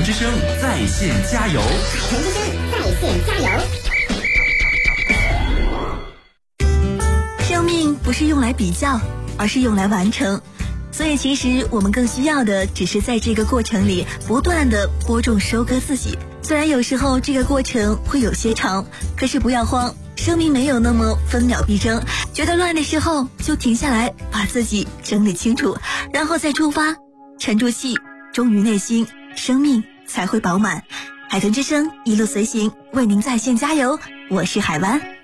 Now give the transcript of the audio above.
之声在线加油，海豚之声在线加油。 生命不是用来比较，而是用来完成。所以其实我们更需要的只是在这个过程里不断的播种收割自己。虽然有时候这个过程会有些长，可是不要慌，生命没有那么分秒必争，觉得乱的时候就停下来，把自己整理清楚，然后再出发，沉住气，忠于内心，生命才会饱满。海豚之声一路随行，为您在线加油，我是海湾。